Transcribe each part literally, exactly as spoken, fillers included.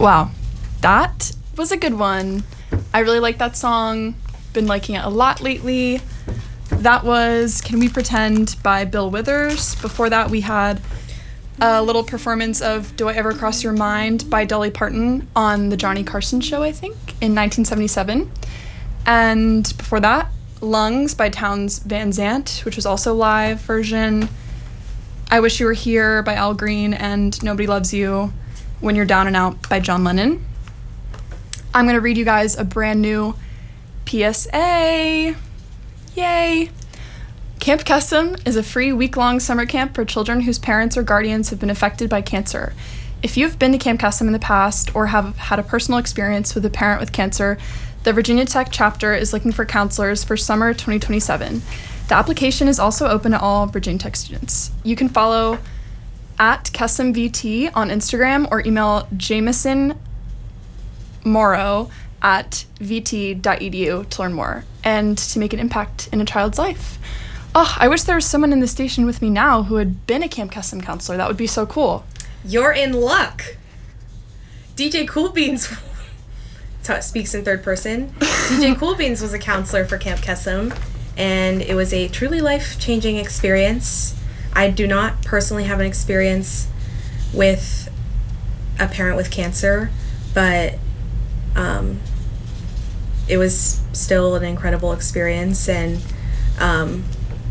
Wow. That was a good one. I really like that song. Been liking it a lot lately. That was Can We Pretend by Bill Withers. Before that, we had a little performance of Do I Ever Cross Your Mind by Dolly Parton on the Johnny Carson Show, I think, in nineteen seventy-seven. And before that, Lungs by Townes Van Zandt, which was also live version. I Wish You Were Here by Al Green, and Nobody Loves You When You're Down and Out by John Lennon. I'm going to read you guys a brand new P S A. Yay! Camp Kesem is a free week-long summer camp for children whose parents or guardians have been affected by cancer. If you've been to Camp Kesem in the past or have had a personal experience with a parent with cancer, the Virginia Tech chapter is looking for counselors for summer twenty twenty-seven. The application is also open to all Virginia Tech students. You can follow at KesemVT on Instagram or email Jameson Morrow at v t dot e d u to learn more and to make an impact in a child's life. Oh, I wish there was someone in the station with me now who had been a Camp Kesem counselor. That would be so cool. You're in luck. D J Cool Beans t- speaks in third person. D J Cool Beans was a counselor for Camp Kesem, and it was a truly life-changing experience. I do not personally have an experience with a parent with cancer, but um, it was still an incredible experience, and um,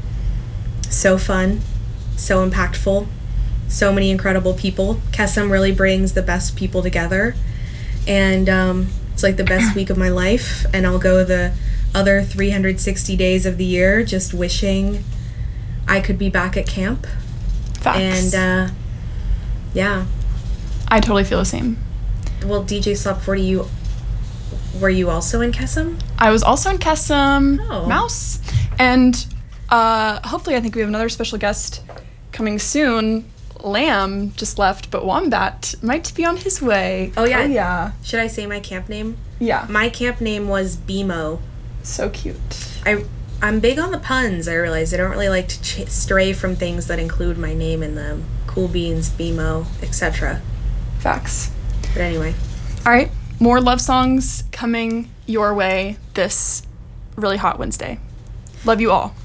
so fun, so impactful, so many incredible people. Kesem really brings the best people together, and um, it's like the best week of my life, and I'll go the other three hundred sixty days of the year just wishing I could be back at camp. Facts. And uh, yeah. I totally feel the same. Well, D J Slop forty, you were you also in Kesem? I was also in Kesem, Oh. Mouse, and uh, hopefully I think we have another special guest coming soon. Lamb just left, but Wombat might be on his way. Oh, yeah. Oh, yeah. Should I say my camp name? Yeah. My camp name was B M O. So cute. I, I'm big on the puns, I realize. I don't really like to ch- stray from things that include my name in them. Cool Beans, B M O, et cetera. Facts. But anyway. All right. More love songs coming your way this really hot Wednesday. Love you all.